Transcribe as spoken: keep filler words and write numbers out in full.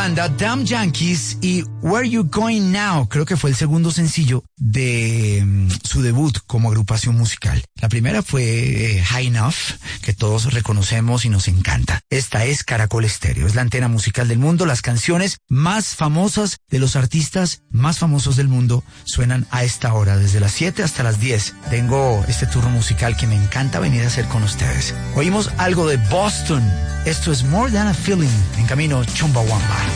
banda Damn Yankees y Where You Going Now, creo que fue el segundo sencillo de um, su debut como agrupación musical. La primera fue eh, High Enough, que todos reconocemos y nos encanta. Esta es Caracol Estéreo, es la antena musical del mundo. Las canciones más famosas de los artistas más famosos del mundo suenan a esta hora, desde las siete hasta las diez. Tengo este turno musical que me encanta venir a hacer con ustedes. Oímos algo de Boston. Esto es More Than a Feeling, en camino Chumbawamba.